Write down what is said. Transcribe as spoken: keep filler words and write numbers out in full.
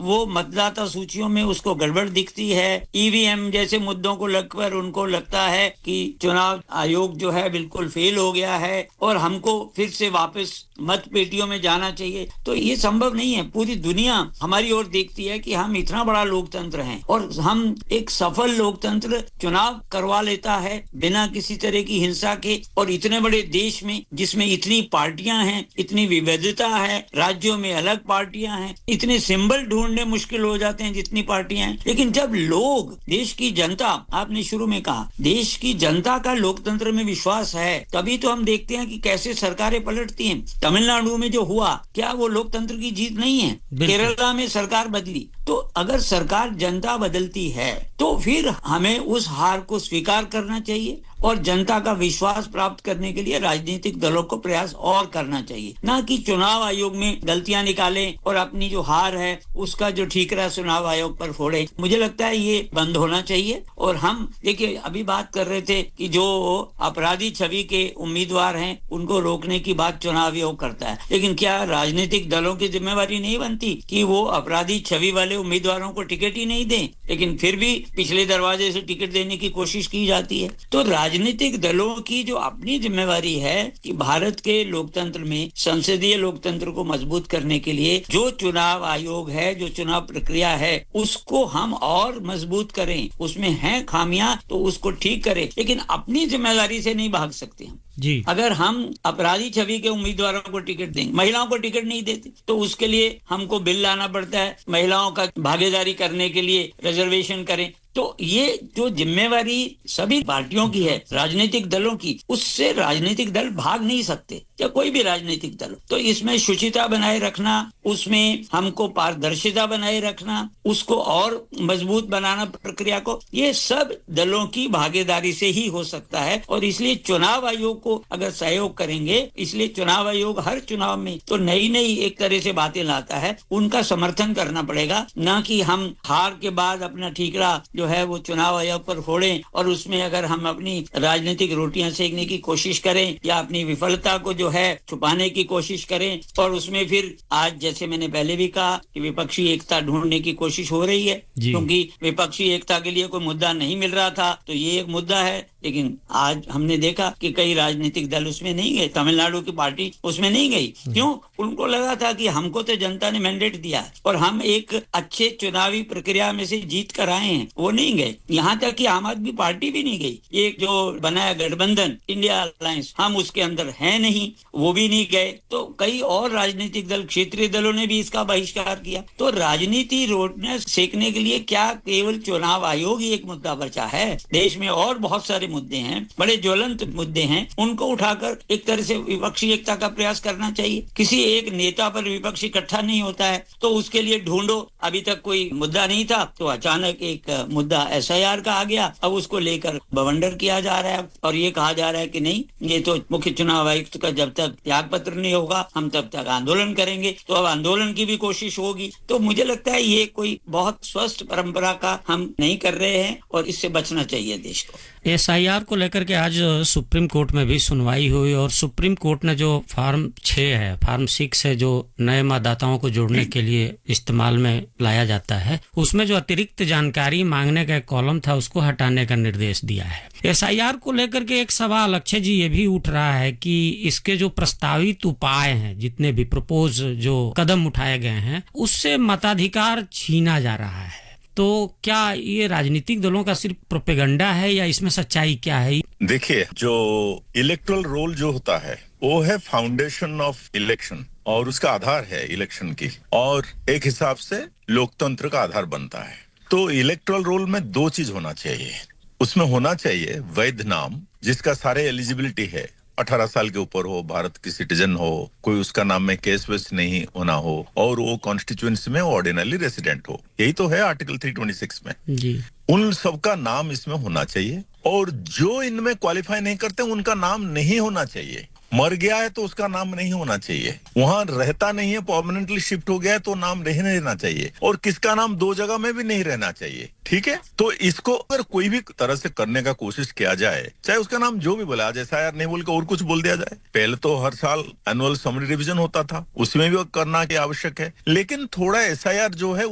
वो मतदाता सूचियों में उसको गड़बड़ दिखती है, ईवीएम जैसे मुद्दों को लगकर उनको लगता है कि चुनाव आयोग जो है बिल्कुल फेल हो गया है और हमको फिर से वापस मत पेटियों में जाना चाहिए, तो ये संभव नहीं है। पूरी दुनिया हमारी ओर देखती है कि हम इतना बड़ा लोकतंत्र हैं और हम एक सफल लोकतंत्र चुनाव करवा लेता है बिना किसी तरह की हिंसा के, और इतने बड़े देश में जिसमें इतनी पार्टियां हैं, इतनी विविधता है, राज्यों में अलग पार्टियां हैं, इतने सिंबल ढूंढने मुश्किल हो जाते हैं जितनी पार्टियां हैं। लेकिन जब लोग, देश की जनता, आपने शुरू में कहा देश की जनता का लोकतंत्र में विश्वास है, तभी तो हम देखते हैं कि कैसे सरकारें पलटती हैं। तमिलनाडु में जो हुआ, क्या वो लोकतंत्र की जीत नहीं है? केरला में सरकार बदली, तो अगर सरकार जनता बदलती है तो फिर हमें उस हार को स्वीकार करना चाहिए और जनता का विश्वास प्राप्त करने के लिए राजनीतिक दलों को प्रयास और करना चाहिए, ना कि चुनाव आयोग में गलतियां निकालें और अपनी जो हार है उसका जो ठीकरा चुनाव आयोग पर फोड़े। मुझे लगता है ये बंद होना चाहिए। और हम देखिए, अभी बात कर रहे थे कि जो अपराधी छवि के उम्मीदवार हैं उनको रोकने की बात चुनाव आयोग करता है, लेकिन क्या राजनीतिक दलों की जिम्मेवारी नहीं बनती कि वो अपराधी छवि वाले उम्मीदवारों को टिकट ही नहीं दें? लेकिन फिर भी पिछले दरवाजे से टिकट देने की कोशिश की जाती है। तो राजनीतिक दलों की जो अपनी जिम्मेवारी है कि भारत के लोकतंत्र में, संसदीय लोकतंत्र को मजबूत करने के लिए जो चुनाव आयोग है, जो चुनाव प्रक्रिया है, उसको हम और मजबूत करें। उसमें हैं खामियां तो उसको ठीक करें, लेकिन अपनी जिम्मेदारी से नहीं भाग सकते हम। जी। अगर हम अपराधी छवि के उम्मीदवारों को टिकट देंगे, महिलाओं को टिकट नहीं देते, तो उसके लिए हमको बिल लाना पड़ता है, महिलाओं का भागीदारी करने के लिए रिजर्वेशन करें। तो ये जो जिम्मेवारी सभी पार्टियों की है, राजनीतिक दलों की, उससे राजनीतिक दल भाग नहीं सकते, या कोई भी राजनीतिक दल। तो इसमें शुचिता बनाए रखना, उसमें हमको पारदर्शिता बनाए रखना, उसको और मजबूत बनाना प्रक्रिया को, ये सब दलों की भागीदारी से ही हो सकता है। और इसलिए चुनाव आयोग को अगर सहयोग करेंगे, इसलिए चुनाव आयोग हर चुनाव में तो नई नई एक तरह से बातें लाता है, उनका समर्थन करना पड़ेगा, ना कि हम हार के बाद अपना ठीकरा जो है वो चुनाव आयोग पर फोड़ें और उसमें अगर हम अपनी राजनीतिक रोटियां सेकने की कोशिश करें या अपनी विफलता को जो है छुपाने की कोशिश करें, और उसमें फिर आज जैसे मैंने पहले भी कहा कि विपक्षी एकता ढूंढने की कोशिश हो रही है, क्योंकि विपक्षी एकता के लिए कोई मुद्दा नहीं मिल रहा था, तो ये एक मुद्दा है। लेकिन आज हमने देखा कि कई राजनीतिक दल उसमें नहीं गए, तमिलनाडु की पार्टी उसमें नहीं गई। क्यों? उनको लगा था कि हमको तो जनता ने मैंडेट दिया और हम एक अच्छे चुनावी प्रक्रिया में से जीत कर आए हैं, वो नहीं गए। यहाँ तक कि आम आदमी पार्टी भी नहीं गई। एक जो बनाया गठबंधन इंडिया अलायंस, हम उसके अंदर है नहीं, वो भी नहीं गए। तो कई और राजनीतिक दल, क्षेत्रीय दलों ने भी इसका बहिष्कार किया। तो राजनीति रोडने सेकने के लिए क्या केवल चुनाव आयोग ही एक मुद्दा बचा है? देश में और बहुत सारे मुद्दे हैं, बड़े ज्वलंत मुद्दे हैं, उनको उठाकर एक तरह से विपक्षी एकता का प्रयास करना चाहिए। किसी एक नेता पर विपक्ष इकट्ठा नहीं होता है, तो उसके लिए ढूंढो। अभी तक कोई मुद्दा नहीं था, तो अचानक एक मुद्दा एसआईआर का आ गया, अब उसको लेकर बवंडर किया जा रहा है और ये कहा जा रहा है कि नहीं, ये तो मुख्य चुनाव आयुक्त का जब तक त्याग पत्र नहीं होगा हम तब तक आंदोलन करेंगे। तो अब आंदोलन की भी कोशिश होगी। तो मुझे लगता है ये कोई बहुत स्वस्थ परंपरा का हम नहीं कर रहे हैं और इससे बचना चाहिए देश को। एसआईआर को लेकर के आज सुप्रीम कोर्ट में भी सुनवाई हुई और सुप्रीम कोर्ट ने जो फार्म छह है, फार्म सिक्स है, जो नए मतदाताओं को जोड़ने के लिए इस्तेमाल में लाया जाता है, उसमें जो अतिरिक्त जानकारी मांगने का कॉलम था उसको हटाने का निर्देश दिया है। एसआईआर को लेकर के एक सवाल अक्षय जी ये भी उठ रहा है कि इसके जो प्रस्तावित उपाय हैं, जितने भी प्रपोज जो कदम उठाए गए हैं, उससे मताधिकार छीना जा रहा है। तो क्या ये राजनीतिक दलों का सिर्फ प्रोपेगेंडा है या इसमें सच्चाई क्या है? देखिए, जो इलेक्टोरल रोल जो होता है वो है फाउंडेशन ऑफ इलेक्शन और उसका आधार है इलेक्शन की, और एक हिसाब से लोकतंत्र का आधार बनता है। तो इलेक्टोरल रोल में दो चीज होना चाहिए। उसमें होना चाहिए वैध नाम जिसका सारे एलिजिबिलिटी है, अठारह साल के ऊपर हो, भारत की सिटीजन हो, कोई उसका नाम में केस वेस नहीं होना हो, और वो कॉन्स्टिट्यूएंसी में ऑर्डिनरी रेसिडेंट हो। यही तो है आर्टिकल तीन सौ छब्बीस में जी। उन सबका नाम इसमें होना चाहिए, और जो इनमें क्वालिफाई नहीं करते उनका नाम नहीं होना चाहिए। मर गया है तो उसका नाम नहीं होना चाहिए, वहां रहता नहीं है, परमानेंटली शिफ्ट हो गया है तो नाम नहीं रहना चाहिए, और किसका नाम दो जगह में भी नहीं रहना चाहिए। ठीक है, तो इसको अगर कोई भी तरह से करने का कोशिश किया जाए, चाहे उसका नाम जो भी बोला, जैसा यार नहीं बोल के और कुछ बोल दिया जाए। पहले तो हर साल एनुअल समरी रिवीजन होता था, उसमें भी करना की आवश्यक है, लेकिन थोड़ा एसआईआर जो है